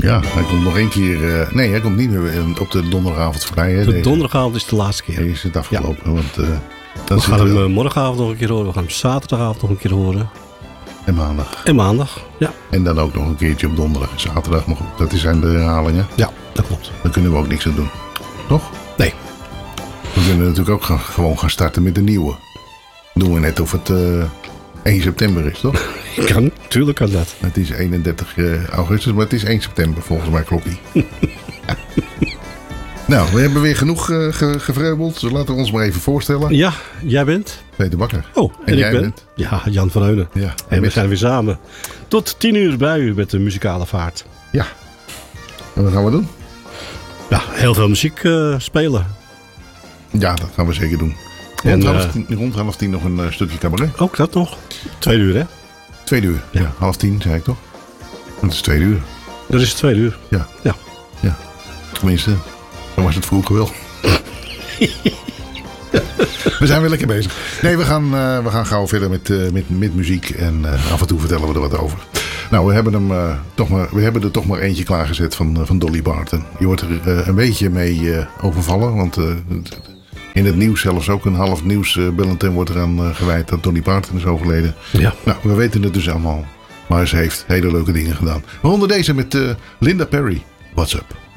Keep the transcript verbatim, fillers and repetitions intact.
Ja, hij komt nog één keer... Uh, nee, hij komt niet meer op de donderdagavond voorbij. Hè? De donderdagavond is de laatste keer. Nee, is het afgelopen. Ja. Want, uh, we gaan hem wel. morgenavond nog een keer horen. We gaan hem zaterdagavond nog een keer horen. En maandag. En maandag, ja. En dan ook nog een keertje op donderdag en zaterdag. Maar goed, dat zijn de herhalingen. Ja, dat klopt. Daar kunnen we ook niks aan doen. Toch? Nee. We kunnen natuurlijk ook gaan, gewoon gaan starten met de nieuwe. Doen we net of het uh, één september is, toch? Kan, tuurlijk kan dat. Het is eenendertig augustus, maar het is één september volgens mij, klopt ie. Nou, we hebben weer genoeg uh, ge- gevreubeld. Dus laten we ons maar even voorstellen. Ja, jij bent? Peter Bakker. Oh, en, en ik jij ben? Bent? Ja, Jan van Heunen. Ja, en we zijn weer samen. Tot tien uur bij u met de muzikale vaart. Ja. En wat gaan we doen? Ja, heel veel muziek uh, spelen. Ja, dat gaan we zeker doen. Rond, en, half, uh, tien, rond half tien nog een uh, stukje cabaret. Ook dat nog. Twee uur, hè? Twee uur. Ja. ja, half tien zei ik toch? Dat is twee uur. Dat is twee uur. Ja. Ja. Ja. Tenminste, zo was het vroeger wel. We zijn weer lekker bezig. Nee, we gaan, uh, we gaan gauw verder met, uh, met, met muziek. En uh, af en toe vertellen we er wat over. Nou, we hebben, hem, uh, toch maar, we hebben er toch maar eentje klaargezet van, uh, van Dolly Parton. Je wordt er uh, een beetje mee uh, overvallen. Want uh, in het nieuws zelfs ook een half nieuwsbulletin uh, wordt eraan uh, gewijd dat Dolly Parton is overleden. Ja. Nou, we weten het dus allemaal. Maar ze heeft hele leuke dingen gedaan. Waaronder deze met uh, Linda Perry. What's Up?